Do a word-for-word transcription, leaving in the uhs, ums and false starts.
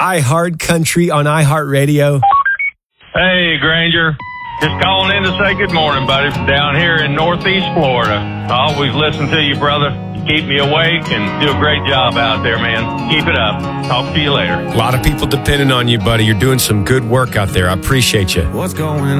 iHeart Country on iHeartRadio. Hey, Granger. Just calling in to say good morning, buddy, from down here in Northeast Florida. I always listen to you, brother. You keep me awake and do a great job out there, man. Keep it up. Talk to you later. A lot of people depending on you, buddy. You're doing some good work out there. I appreciate you. What's going